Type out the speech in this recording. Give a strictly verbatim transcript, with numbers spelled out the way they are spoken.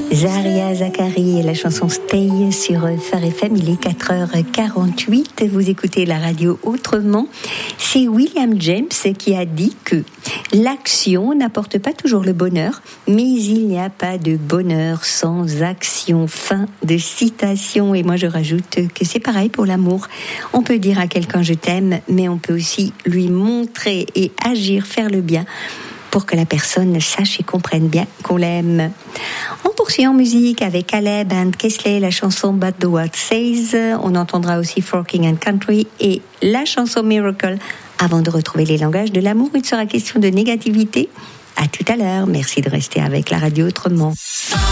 Zaria Zacharie et la chanson Stay sur Phare F M. Il est quatre heures quarante-huit. Vous écoutez la radio autrement. C'est William James qui a dit que l'action n'apporte pas toujours le bonheur, mais il n'y a pas de bonheur sans action. Fin de citation. Et moi je rajoute que c'est pareil pour l'amour. On peut dire à quelqu'un je t'aime, mais on peut aussi lui montrer et agir, faire le bien, pour que la personne sache et comprenne bien qu'on l'aime. On poursuit en musique avec Caleb and Kesley, la chanson But the World Says. On entendra aussi Forking and Country et la chanson Miracle. Avant de retrouver les langages de l'amour, il sera question de négativité. À tout à l'heure. Merci de rester avec la radio autrement.